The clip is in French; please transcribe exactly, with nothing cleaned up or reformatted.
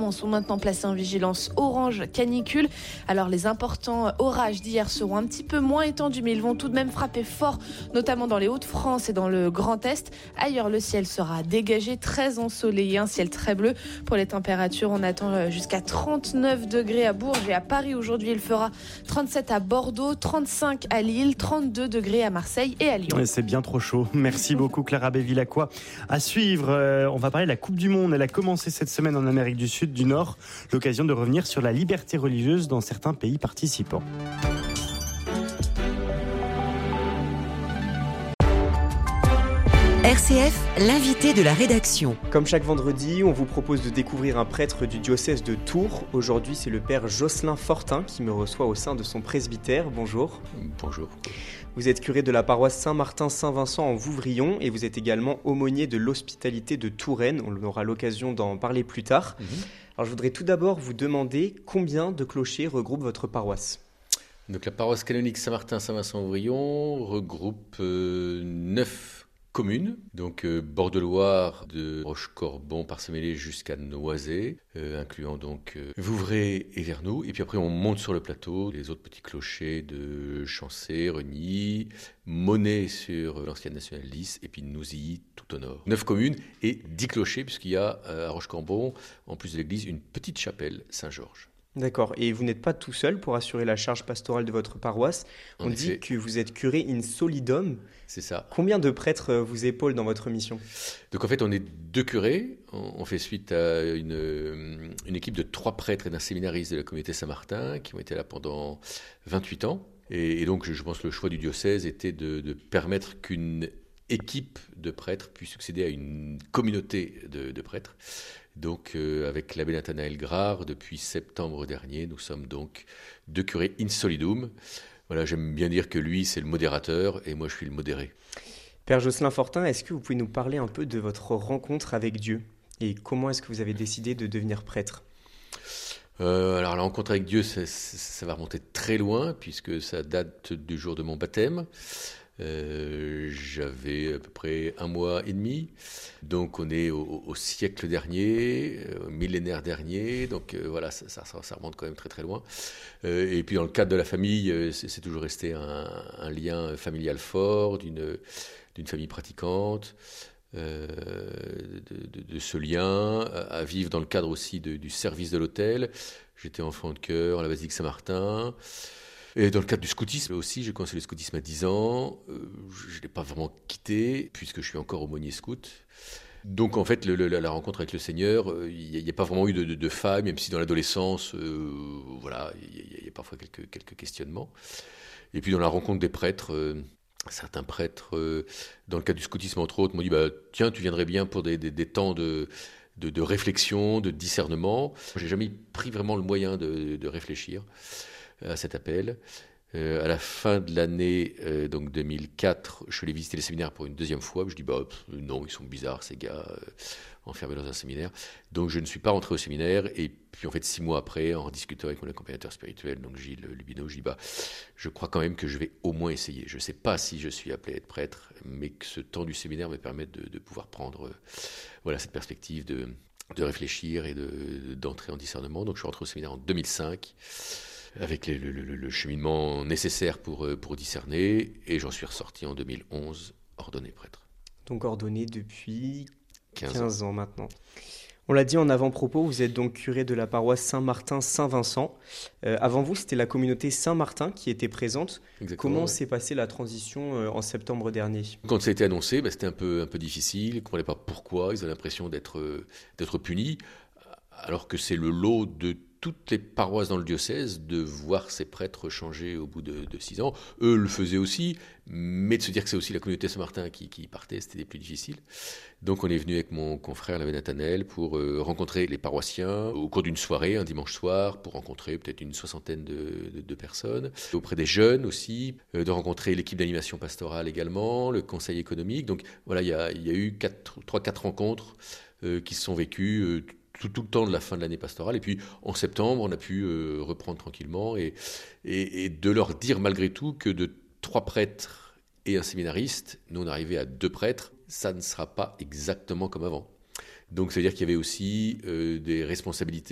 départements sont maintenant placés en vigilance orange canicule. Alors les importants orages d'hier seront un petit peu moins étendus, mais ils vont tout de même frapper fort, notamment dans les Hauts-de-France et dans le Grand Est. Ailleurs, le ciel sera dégagé, très ensoleillé, un ciel très bleu. Pour les températures, on attend jusqu'à trente-neuf degrés à Bourges et à Paris. Aujourd'hui, il fera trente-sept à Bordeaux, trente-cinq à Lille, trente-deux degrés à Marseille et à Lyon. Ouais, c'est bien trop chaud. Merci beaucoup Clara Bévilacqua. À suivre, euh, on va parler de la Coupe du Monde. Elle a commencé cette semaine en Amérique du Sud, du Nord. L'occasion de revenir sur la liberté religieuse dans certains pays participants. R C F, l'invité de la rédaction. Comme chaque vendredi, on vous propose de découvrir un prêtre du diocèse de Tours. Aujourd'hui, c'est le père Jocelyn Fortin qui me reçoit au sein de son presbytère. Bonjour. Bonjour. Vous êtes curé de la paroisse Saint-Martin-Saint-Vincent en Vouvrion et vous êtes également aumônier de l'hospitalité de Touraine. On aura l'occasion d'en parler plus tard. Mmh. Alors, je voudrais tout d'abord vous demander combien de clochers regroupe votre paroisse ? Donc, la paroisse canonique Saint-Martin-Saint-Vincent-Vouvrion regroupe euh, neuf communes, donc euh, bord de Loire, de Rochecorbon, Parcemélé jusqu'à Noisé, euh, incluant donc euh, Vouvray et Vernoux. Et puis après, on monte sur le plateau, les autres petits clochers de Chancé, Reny, Monet sur l'ancienne nationale dix, et puis Nouzilly tout au nord. Neuf communes et dix clochers, puisqu'il y a euh, à Rochecorbon, en plus de l'église, une petite chapelle Saint-Georges. D'accord, et vous n'êtes pas tout seul pour assurer la charge pastorale de votre paroisse. On dit que vous êtes curé in solidum. C'est ça. Combien de prêtres vous épaulent dans votre mission ? Donc en fait, on est deux curés. On fait suite à une, une équipe de trois prêtres et d'un séminariste de la communauté Saint-Martin qui ont été là pendant vingt-huit ans. Et, et donc, je pense que le choix du diocèse était de, de permettre qu'une équipe de prêtres puisse succéder à une communauté de, de prêtres. Donc, euh, avec l'abbé Nathanaël Grard, depuis septembre dernier, nous sommes donc deux curés in solidum. Voilà, j'aime bien dire que lui, c'est le modérateur et moi, je suis le modéré. Père Jocelyn Fortin, est-ce que vous pouvez nous parler un peu de votre rencontre avec Dieu ? Et comment est-ce que vous avez décidé de devenir prêtre ? euh, Alors, la rencontre avec Dieu, ça, ça va remonter très loin, puisque ça date du jour de mon baptême. Euh, j'avais à peu près un mois et demi, donc on est au, au siècle dernier, au millénaire dernier, donc euh, voilà, ça, ça, ça remonte quand même très très loin. Euh, et puis dans le cadre de la famille, c'est, c'est toujours resté un, un lien familial fort, d'une, d'une famille pratiquante, euh, de, de, de ce lien, à, à vivre dans le cadre aussi de, du service de l'autel. J'étais enfant de chœur à la basilique Saint-Martin. Et dans le cadre du scoutisme aussi, j'ai commencé le scoutisme à dix ans. Euh, je ne l'ai pas vraiment quitté, puisque je suis encore aumônier scout. Donc en fait, le, le, la rencontre avec le Seigneur, il n'y a, a pas vraiment eu de, de, de faille, même si dans l'adolescence, euh, voilà, il y, y, y a parfois quelques, quelques questionnements. Et puis dans la rencontre des prêtres, euh, certains prêtres, euh, dans le cadre du scoutisme entre autres, m'ont dit bah, « Tiens, tu viendrais bien pour des, des, des temps de... » De, de réflexion, de discernement. J'ai jamais pris vraiment le moyen de, de réfléchir à cet appel. Euh, à la fin de l'année euh, donc deux mille quatre, je suis allé visiter les séminaires pour une deuxième fois. Je dis bah pff, non, ils sont bizarres ces gars, euh, enfermés dans un séminaire. Donc je ne suis pas rentré au séminaire. Et puis en fait six mois après, en discutant avec mon accompagnateur spirituel, donc Gilles Lubino, je dis bah je crois quand même que je vais au moins essayer. Je ne sais pas si je suis appelé à être prêtre, mais que ce temps du séminaire me permette de, de pouvoir prendre euh, voilà cette perspective de de réfléchir et de, d'entrer en discernement. Donc je suis rentré au séminaire en deux mille cinq. Avec les, le, le, le cheminement nécessaire pour, pour discerner, et j'en suis ressorti en deux mille onze, ordonné prêtre. Donc ordonné depuis quinze, quinze ans. ans maintenant. On l'a dit en avant-propos, vous êtes donc curé de la paroisse Saint-Martin-Saint-Vincent. Euh, avant vous, c'était la communauté Saint-Martin qui était présente. Exactement, Comment ouais. s'est passée la transition euh, en septembre dernier ? Quand ça a été annoncé, bah, c'était un peu, un peu difficile. Ils ne comprenaient pas pourquoi. Ils avaient l'impression d'être, euh, d'être punis, alors que c'est le lot de toutes les paroisses dans le diocèse de voir ces prêtres changer au bout de, de six ans. Eux le faisaient aussi, mais de se dire que c'est aussi la communauté Saint-Martin qui, qui partait, c'était des plus difficiles. Donc on est venu avec mon confrère l'abbé Nathanaël pour euh, rencontrer les paroissiens au cours d'une soirée, un dimanche soir, pour rencontrer peut-être une soixantaine de, de, de personnes. Auprès des jeunes aussi, euh, de rencontrer l'équipe d'animation pastorale également, le conseil économique. Donc voilà, il y a, y a eu trois quatre rencontres euh, qui se sont vécues euh, Tout, tout le temps de la fin de l'année pastorale. Et puis, en septembre, on a pu euh, reprendre tranquillement et, et, et de leur dire malgré tout que de trois prêtres et un séminariste, nous, on arrivait à deux prêtres, ça ne sera pas exactement comme avant. Donc, ça veut dire qu'il y avait aussi euh, des responsabilités